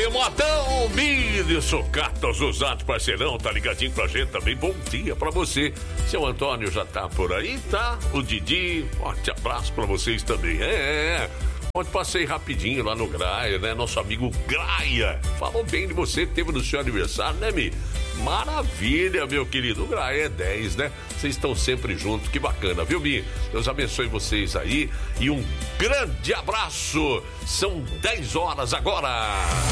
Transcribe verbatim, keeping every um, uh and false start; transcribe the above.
aí, Motão, milho, sucatas usados, parceirão, tá ligadinho pra gente também. Bom dia pra você. Seu Antônio já tá por aí, tá? O Didi, forte abraço pra vocês também. É, é. Ontem passei rapidinho lá no Graia, né? Nosso amigo Graia falou bem de você, teve no seu aniversário, né, Mi? Maravilha, meu querido. O Graia é dez, né? Vocês estão sempre juntos, que bacana, viu, Mi? Deus abençoe vocês aí e um grande abraço. São dez horas agora.